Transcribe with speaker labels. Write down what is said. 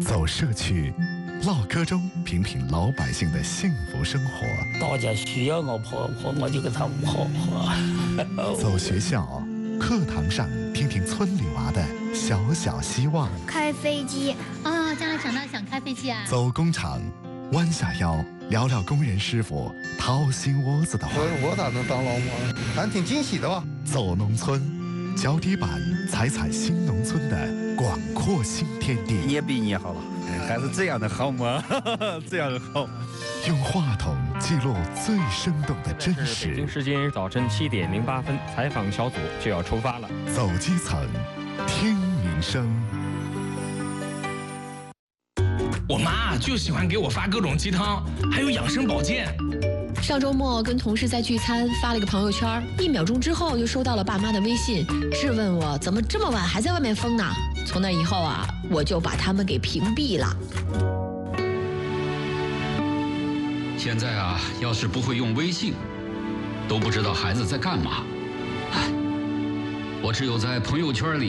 Speaker 1: 走社区，唠嗑中品品老百姓的幸福生活。
Speaker 2: 大家需要我跑跑，我就给他们跑跑。
Speaker 1: 走学校，课堂上听听村里娃的小小希望。
Speaker 3: 开飞机
Speaker 4: 啊，将来长大想开飞机啊。
Speaker 1: 走工厂，弯下腰聊聊工人师傅掏心窝子的话。
Speaker 5: 我咋能当老母？反正挺惊喜的吧。
Speaker 1: 走农村，脚底板踩踩新农村的广阔新天地。
Speaker 6: 你也比你好了，还是这样的好吗？这样的好。
Speaker 1: 用话筒记录最生动的真实。
Speaker 7: 北京时间早晨7点08分，采访小组就要出发了。
Speaker 1: 走基层，听民生。
Speaker 8: 我妈就喜欢给我发各种鸡汤，还有养生保健。
Speaker 9: 上周末跟同事在聚餐，发了个朋友圈，1秒钟之后就收到了爸妈的微信，质问我怎么这么晚还在外面疯呢？从那以后啊，我就把他们给屏蔽了。
Speaker 10: 现在啊，要是不会用微信，都不知道孩子在干嘛。我只有在朋友圈里